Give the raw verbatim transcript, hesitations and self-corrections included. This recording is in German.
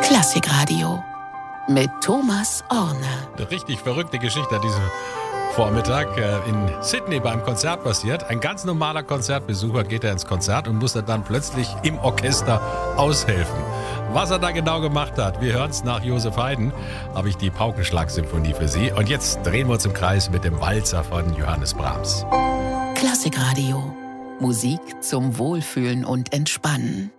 Klassikradio mit Thomas Orne. Eine richtig verrückte Geschichte an diesem Vormittag in Sydney beim Konzert passiert. Ein ganz normaler Konzertbesucher geht da ins Konzert und muss dann plötzlich im Orchester aushelfen. Was er da genau gemacht hat, wir hören es nach Josef Haydn, habe ich die Paukenschlag-Symphonie für Sie. Und jetzt drehen wir uns im Kreis mit dem Walzer von Johannes Brahms. Klassikradio. Musik zum Wohlfühlen und Entspannen.